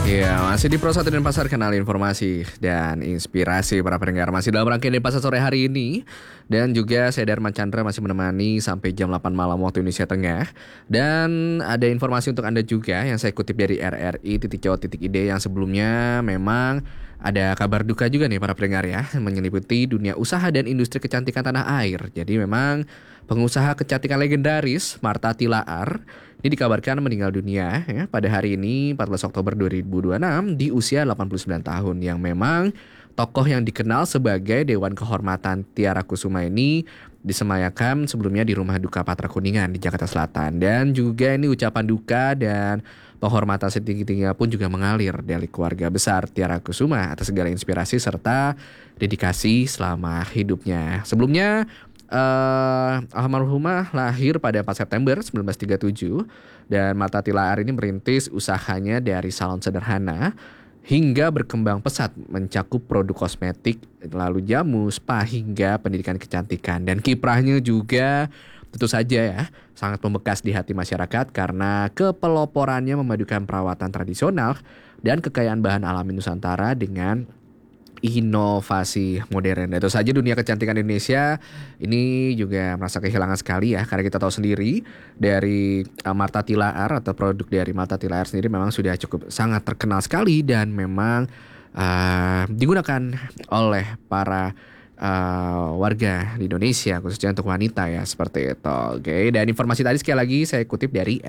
Iya, masih di Pro 1 dan Pasar, Kanal Informasi dan Inspirasi para pendengar. Masih dalam rangkaian Pasar sore hari ini. Dan juga saya Dharma Chandra masih menemani sampai jam 8 malam waktu Indonesia Tengah. Dan ada informasi untuk Anda juga yang saya kutip dari RRI.co.id yang sebelumnya memang ada kabar duka juga nih para pendengar ya, menyeliputi dunia usaha dan industri kecantikan tanah air. Jadi memang pengusaha kecantikan legendaris Martha Tilaar ini dikabarkan meninggal dunia ya, pada hari ini 14 Oktober 2026 di usia 89 tahun, yang memang tokoh yang dikenal sebagai Dewan Kehormatan Tiara Kusuma ini disemayamkan sebelumnya di Rumah Duka Patra Kuningan di Jakarta Selatan. Dan juga ini ucapan duka dan penghormatan setinggi-tingginya pun juga mengalir dari keluarga besar Tiara Kusuma atas segala inspirasi serta dedikasi selama hidupnya. Sebelumnya almarhumah lahir pada 4 September 1937 dan Martha Tilaar ini merintis usahanya dari salon sederhana hingga berkembang pesat mencakup produk kosmetik, lalu jamu, spa hingga pendidikan kecantikan. Dan kiprahnya juga tentu saja ya sangat membekas di hati masyarakat karena kepeloporannya memadukan perawatan tradisional dan kekayaan bahan alami Nusantara dengan inovasi modern. Itu saja dunia kecantikan Indonesia ini juga merasa kehilangan sekali ya, karena kita tahu sendiri dari Martha Tilaar atau produk dari Martha Tilaar sendiri memang sudah cukup sangat terkenal sekali dan memang digunakan oleh para warga di Indonesia khususnya untuk wanita ya, seperti itu. Oke, dan informasi tadi sekali lagi saya kutip dari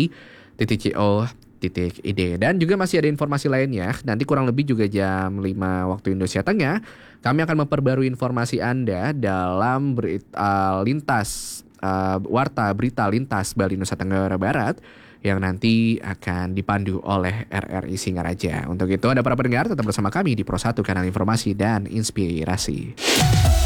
RRI.co.id. Dan juga masih ada informasi lainnya. Nanti kurang lebih juga jam 5 waktu Indonesia Tengah kami akan memperbarui informasi Anda dalam berita lintas warta berita lintas Bali Nusa Tenggara Barat yang nanti akan dipandu oleh RRI Singaraja. Untuk itu Anda para pendengar tetap bersama kami di Pro 1 Kanal Informasi dan Inspirasi.